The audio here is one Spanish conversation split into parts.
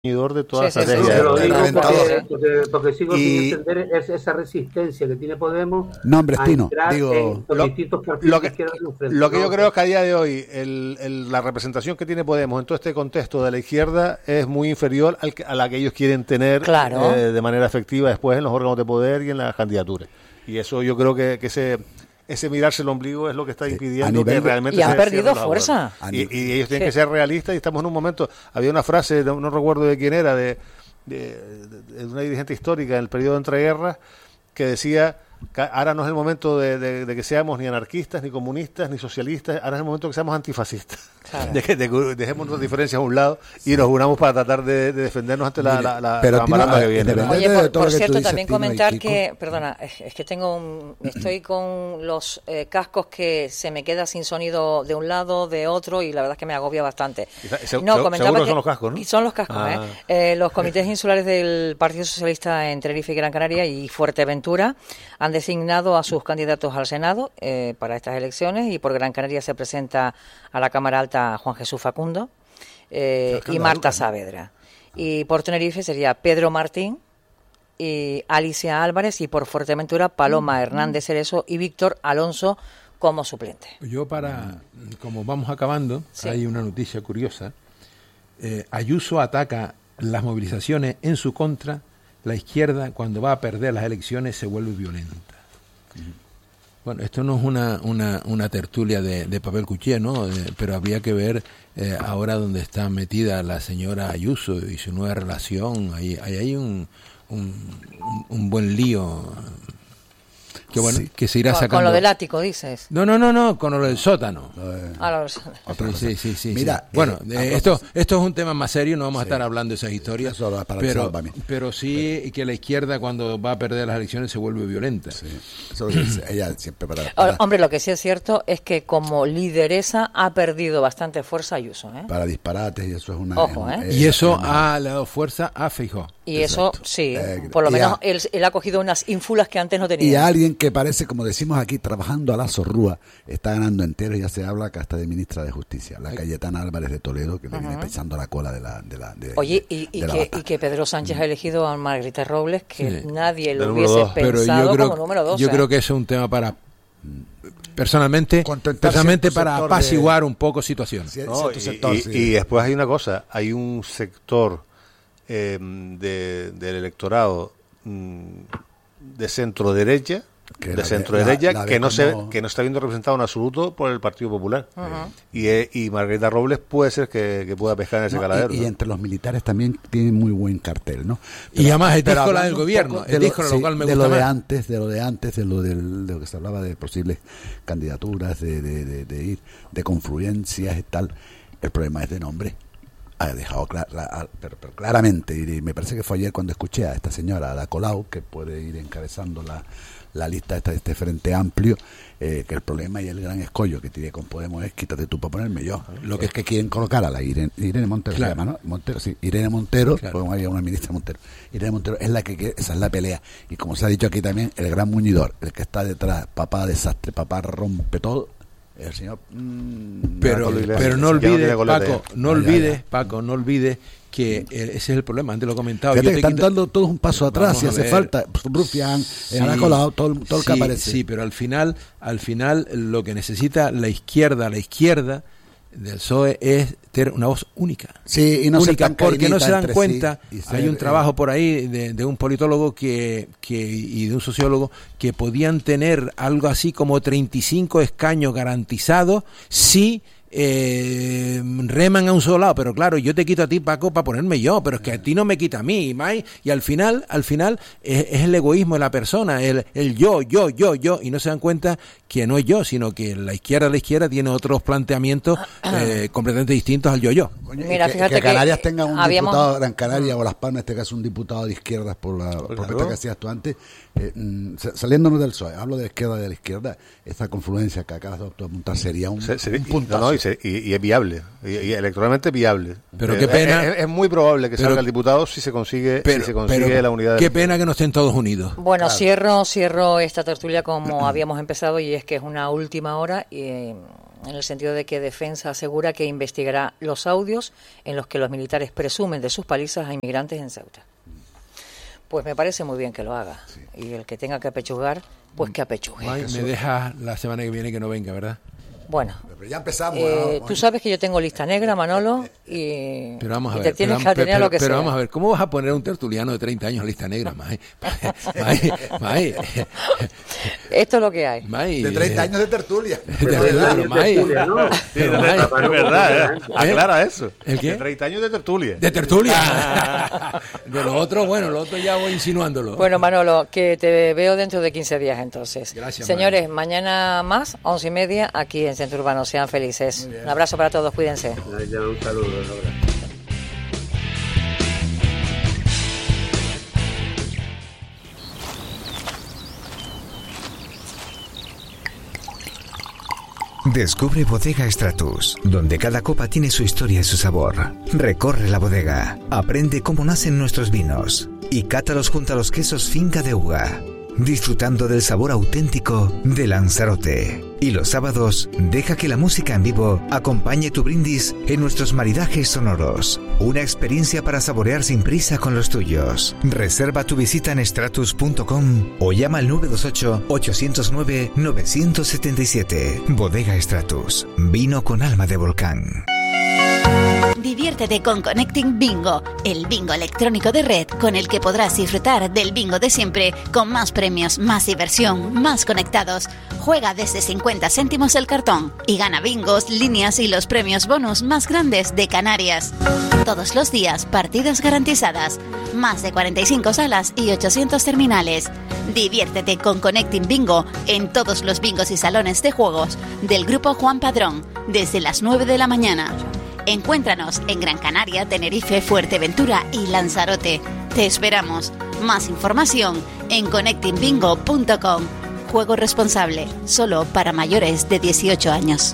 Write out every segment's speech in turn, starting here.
de toda la Sí, estrategia. Te lo digo Aventador. porque sigo sin entender esa resistencia que tiene Podemos No, hombre, a Tino, entrar digo, en los distintos perfiles de izquierda de un frente. Lo que ¿no? yo creo es que a día de hoy la representación que tiene Podemos en todo este contexto de la izquierda es muy inferior a la que ellos quieren tener Claro. de manera efectiva después en los órganos de poder y en las candidaturas. Y eso yo creo que ese mirarse el ombligo es lo que está impidiendo que realmente y han se perdido cierren los fuerza. acuerdos. Y ellos tienen que ser realistas y estamos en un momento, había una frase, no recuerdo de quién era, de una dirigente histórica en el periodo de entreguerras, que decía que ahora no es el momento de que seamos ni anarquistas, ni comunistas, ni socialistas, ahora es el momento que seamos antifascistas. Claro. De que dejemos nuestras diferencias a un lado y nos unamos para tratar de defendernos ante la pero baranda que viene. independiente Oye, de todo por lo que tú cierto, dices, también Tino y comentar Kiko, que, perdona, es que estoy con los cascos que se me queda sin sonido de un lado, de otro, y la verdad es que me agobia bastante. Seguro que son los cascos, ¿no? Y son los cascos, los comités insulares del Partido Socialista en Tenerife y Gran Canaria y Fuerteventura han designado a sus candidatos al Senado para estas elecciones, y por Gran Canaria se presenta a la Cámara Alta Juan Jesús Facundo y Marta Saavedra. Y por Tenerife sería Pedro Martín y Alicia Álvarez, y por Fuerteventura Paloma Hernández Cerezo y Víctor Alonso como suplente. Yo como vamos acabando, Sí. hay una noticia curiosa. Ayuso ataca las movilizaciones en su contra. La izquierda, cuando va a perder las elecciones, se vuelve violenta. Bueno, esto no es una tertulia de papel cuché, ¿no? Pero habría que ver ahora dónde está metida la señora Ayuso y su nueva relación. Ahí hay un buen lío que bueno, Sí. que se irá sacando. Con lo del ático, dices. No, con lo del sótano. Sí. Mira, bueno, propósito. esto es un tema más serio, no vamos a estar hablando de esas historias, Eso va para el Sálvame. pero sí que la izquierda cuando va a perder las elecciones se vuelve violenta. Sí, eso es lo que dice ella siempre para Hombre, lo que sí es cierto es que como lideresa ha perdido bastante fuerza Ayuso, ¿eh? para disparates, y eso es una... Ojo, Y eso le ha dado fuerza a Feijóo. Y Exacto. eso, sí, Eh, por lo y menos a- él ha cogido unas ínfulas que antes no Y tenía. a alguien que parece, como decimos aquí, trabajando a la zorrúa, está ganando entero. Ya se habla acá hasta de ministra de Justicia, la Cayetana Álvarez de Toledo, que le viene pisando la cola de Oye, de y la que, bata. y que Pedro Sánchez ha elegido a Margarita Robles, que Sí. nadie lo Del hubiese número dos. Pero pensado como número 2. yo creo que eso es un tema para personalmente Contentarse para en tu sector apaciguar un poco situaciones. Sí, No, tu sector, sí. y después hay una cosa, hay un sector del electorado de centro derecha, Que la ve que no como- que no está viendo representado en absoluto por el Partido Popular. Y Margarita Robles puede ser que pueda pescar en ese No, caladero. y ¿no? entre los militares también tienen muy buen cartel, ¿no? Y además es pero díscola hablando del un gobierno, poco es díscola, lo cual me de gusta lo de más. antes, de lo que se hablaba de posibles candidaturas, de confluencias y tal. El problema es de nombre. Ha dejado pero claramente, y me parece que fue ayer cuando escuché a esta señora, a la Colau, que puede ir encabezando la lista de este Frente Amplio, que el problema y el gran escollo que tiene con Podemos es quítate tú para ponerme yo. Lo que es que quieren colocar a la Irene Montero, Claro. se llama, ¿no? Montero, sí, Irene Montero, Claro. pues había una ministra Montero. Irene Montero es la que quiere, esa es la pelea. Y como se ha dicho aquí también, el gran muñidor, el que está detrás, papá desastre, papá rompe todo, el señor... Pero Marco Iglesias, no ya no olvides, tiene coleta Paco, ya. no olvides, Paco, no olvides que ese es el problema, antes lo he comentado. Fíjate Yo que te están quito- dando todos un paso atrás, Vamos si a hace ver. falta. Rufián, Ana Colau, todo el que Sí, aparece. sí, pero al final lo que necesita la izquierda del PSOE es tener una voz única. Sí, y no ser única, tan porque no carinita se dan entre cuenta, sí y ser, hay un trabajo por ahí de un politólogo y de un sociólogo que podían tener algo así como 35 escaños garantizados si reman a un solo lado, pero claro, yo te quito a ti, Paco, para ponerme yo, pero es que a ti no me quita a mí, Mai, y al final es el egoísmo de la persona, el yo, y no se dan cuenta que no es yo, sino que la izquierda tiene otros planteamientos completamente distintos al yo. Coño, Mira, que fíjate Canarias que tenga un habíamos- diputado, Gran Canaria o Las Palmas, en este caso un diputado de izquierdas por la Claro. propuesta que hacías tú antes, saliéndonos del PSOE, hablo de la izquierda, esta confluencia que acabas de apuntar sería un puntazo. Y es viable, y electoralmente viable. Pero qué pena. Es muy probable que Pero- salga el diputado si se consigue, la unidad. Qué pena que no estén todos unidos. Bueno, cierro esta tertulia como habíamos empezado, y es que es una última hora y en el sentido de que Defensa asegura que investigará los audios en los que los militares presumen de sus palizas a inmigrantes en Ceuta. Pues me parece muy bien que lo haga. Sí. Y el que tenga que apechugar, pues que apechugue. Ay, me deja la semana que viene que no venga, ¿verdad? Bueno, pero ya empezamos. Tú sabes que yo tengo lista negra, Manolo, y, pero vamos a ver, te tienes que atener a lo que sea. Pero vamos a ver, ¿cómo vas a poner a un tertuliano de 30 años en lista negra, May? Esto es lo que hay. May, de 30 años de tertulia. Es verdad, aclara eso. ¿El qué? De 30 años de tertulia. De tertulia. De lo otro, bueno, lo otro ya voy insinuándolo. Bueno, Manolo, que te veo dentro de 15 días entonces. Gracias, señores, mañana más, 11:30, aquí en Centro Urbano. Sean felices. Un abrazo para todos, cuídense. Un saludo, un abrazo. Descubre Bodega Stratus, donde cada copa tiene su historia y su sabor. Recorre la bodega, aprende cómo nacen nuestros vinos y cátalos junto a los quesos Finca de Uga, disfrutando del sabor auténtico de Lanzarote. Y los sábados, deja que la música en vivo acompañe tu brindis en nuestros maridajes sonoros. Una experiencia para saborear sin prisa con los tuyos. Reserva tu visita en stratus.com o llama al 928-809-977. Bodega Stratus, vino con alma de volcán. Diviértete con Connecting Bingo, el bingo electrónico de red con el que podrás disfrutar del bingo de siempre, con más premios, más diversión, más conectados. Juega desde 50 céntimos el cartón y gana bingos, líneas y los premios bonus más grandes de Canarias. Todos los días, partidas garantizadas, más de 45 salas y 800 terminales. Diviértete con Connecting Bingo en todos los bingos y salones de juegos del Grupo Juan Padrón, desde las 9 de la mañana. Encuéntranos en Gran Canaria, Tenerife, Fuerteventura y Lanzarote. Te esperamos. Más información en connectingbingo.com. Juego responsable, solo para mayores de 18 años.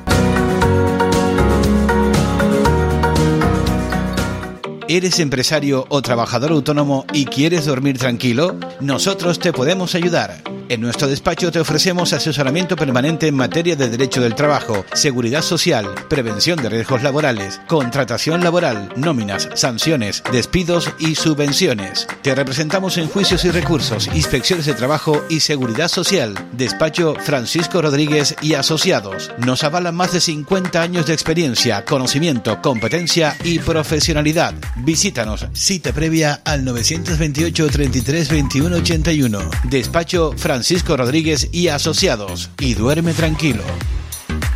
¿Eres empresario o trabajador autónomo y quieres dormir tranquilo? Nosotros te podemos ayudar. En nuestro despacho te ofrecemos asesoramiento permanente en materia de derecho del trabajo, seguridad social, prevención de riesgos laborales, contratación laboral, nóminas, sanciones, despidos y subvenciones. Te representamos en juicios y recursos, inspecciones de trabajo y seguridad social. Despacho Francisco Rodríguez y Asociados. Nos avalan más de 50 años de experiencia, conocimiento, competencia y profesionalidad. Visítanos, cita previa al 928 33 21 81. Despacho Francisco Rodríguez y Asociados. Y duerme tranquilo.